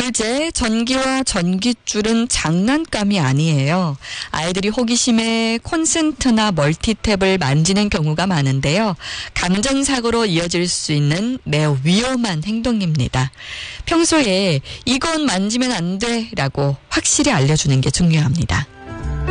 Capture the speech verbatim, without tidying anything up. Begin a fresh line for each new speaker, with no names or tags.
둘째, 전기와 전깃줄은 장난감이 아니에요. 아이들이 호기심에 콘센트나 멀티탭을 만지는 경우가 많은데요. 감전사고로 이어질 수 있는 매우 위험한 행동입니다. 평소에 이건 만지면 안 돼 라고 확실히 알려주는 게 중요합니다.